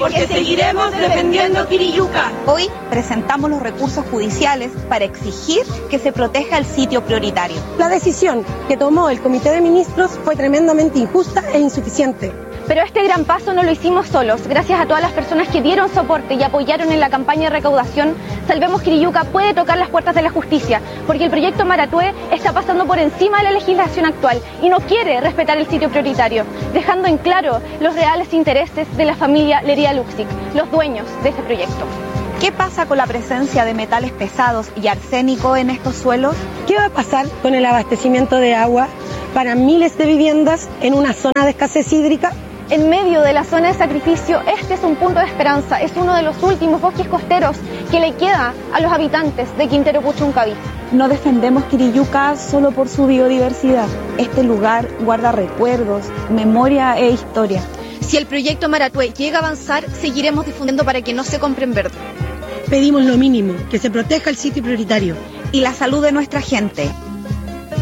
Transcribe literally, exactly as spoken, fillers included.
porque seguiremos defendiendo Quiriyuca. Hoy presentamos los recursos judiciales para exigir que se proteja el sitio prioritario. La decisión que tomó el Comité de Ministros fue tremendamente injusta e insuficiente. Pero este gran paso no lo hicimos solos. Gracias a todas las personas que dieron soporte y apoyaron en la campaña de recaudación, Salvemos Quiriyuca puede tocar las puertas de la justicia, porque el proyecto Maratue está pasando por encima de la legislación actual y no quiere respetar el sitio prioritario, dejando en claro los reales intereses de la familia Lería-Luksic, los dueños de este proyecto. ¿Qué pasa con la presencia de metales pesados y arsénico en estos suelos? ¿Qué va a pasar con el abastecimiento de agua para miles de viviendas en una zona de escasez hídrica? En medio de la zona de sacrificio, este es un punto de esperanza, es uno de los últimos bosques costeros que le queda a los habitantes de Quintero Puchuncaví. No defendemos Quiriyuca solo por su biodiversidad. Este lugar guarda recuerdos, memoria e historia. Si el proyecto Maratue llega a avanzar, seguiremos difundiendo para que no se compre en verde. Pedimos lo mínimo, que se proteja el sitio prioritario y la salud de nuestra gente.